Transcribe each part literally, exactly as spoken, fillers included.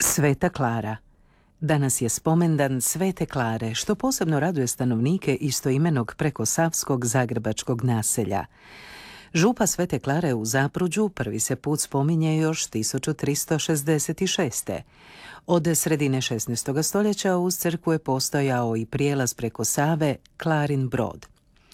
Sveta Klara. Danas je spomendan Svete Klare, što posebno raduje stanovnike istoimenog prekosavskog zagrebačkog naselja. Župa Svete Klare u Zapruđu prvi se put spominje još tisuću tristo šezdeset šeste. Od sredine šesnaestog stoljeća uz crkvu je postojao i prijelaz preko Save, Klarin Brod.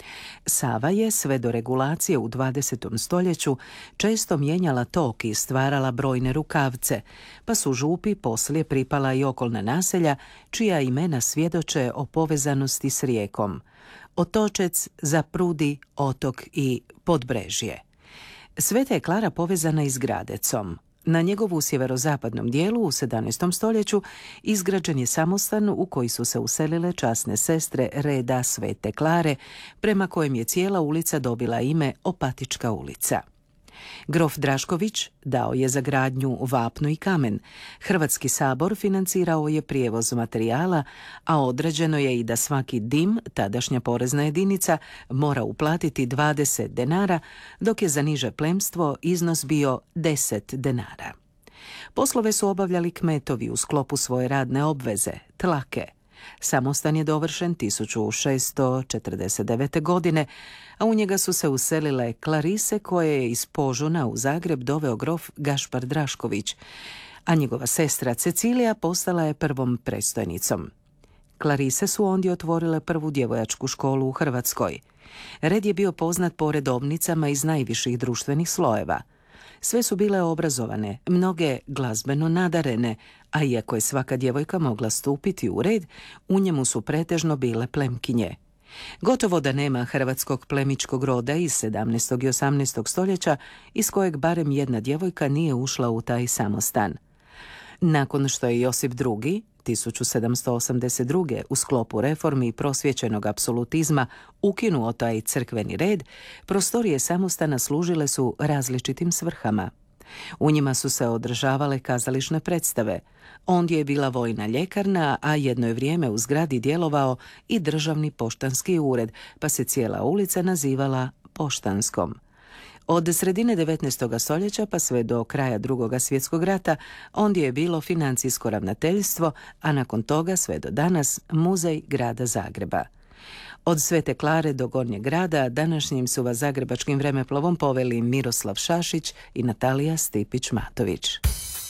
Sava je sve do regulacije u dvadesetom stoljeću često mijenjala tok i stvarala brojne rukavce, pa su župi poslije pripala i okolna naselja čija imena svjedoče o povezanosti s rijekom: Otočec, Zaprudi, Otok i Podbrežje. Sveta je Klara povezana i s Gradecom. Na njegovu sjeverozapadnom dijelu u sedamnaestom stoljeću izgrađen je samostan u koji su se uselile časne sestre reda Svete Klare, prema kojem je cijela ulica dobila ime Opatička ulica. Grof Drašković dao je za gradnju vapno i kamen. Hrvatski sabor financirao je prijevoz materijala, a određeno je i da svaki dim, tadašnja porezna jedinica, mora uplatiti dvadeset denara, dok je za niže plemstvo iznos bio deset denara. Poslove su obavljali kmetovi u sklopu svoje radne obveze, tlake. Samostan je dovršen tisuću šeststo četrdeset devete. godine, a u njega su se uselile Klarise koje je iz Požuna u Zagreb doveo grof Gašpar Drašković, a njegova sestra Cecilija postala je prvom predstojnicom. Klarise su ondje otvorile prvu djevojačku školu u Hrvatskoj. Red je bio poznat po redovnicama iz najviših društvenih slojeva. Sve su bile obrazovane, mnoge glazbeno nadarene, a iako je svaka djevojka mogla stupiti u red, u njemu su pretežno bile plemkinje. Gotovo da nema hrvatskog plemičkog roda iz sedamnaestog i osamnaestog stoljeća iz kojeg barem jedna djevojka nije ušla u taj samostan. Nakon što je Josip drugi. tisuću sedamsto osamdeset druge. u sklopu reformi i prosvjećenog apsolutizma ukinuo taj crkveni red, prostorije samostana služile su različitim svrhama. U njima su se održavale kazališne predstave. Ondje je bila vojna ljekarna, a jedno je vrijeme u zgradi djelovao i državni poštanski ured, pa se cijela ulica nazivala Poštanskom. Od sredine devetnaestog stoljeća pa sve do kraja Drugog svjetskog rata ondje je bilo financijsko ravnateljstvo, a nakon toga sve do danas muzej grada Zagreba. Od Svete Klare do Gornjeg grada današnjim su vas zagrebačkim vremeplovom poveli Miroslav Šašić i Natalija Stipić-Matović.